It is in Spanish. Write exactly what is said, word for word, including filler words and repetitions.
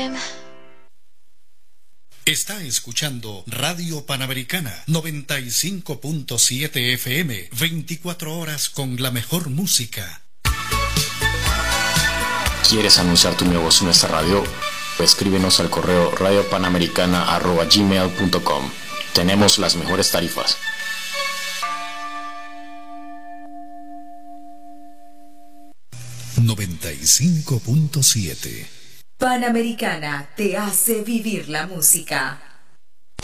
Está escuchando Radio Panamericana noventa y cinco punto siete F M, veinticuatro horas con la mejor música. ¿Quieres anunciar tu negocio en esta radio? Escríbenos al correo radiopanamericana arroba gmail punto com. Tenemos las mejores tarifas. noventa y cinco punto siete Panamericana te hace vivir la música.